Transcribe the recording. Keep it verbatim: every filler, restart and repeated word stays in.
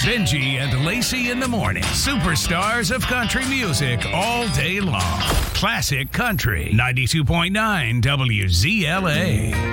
Benji and Lacey in the morning. Superstars of country music all day long. Classic Country ninety-two point nine W Z L A.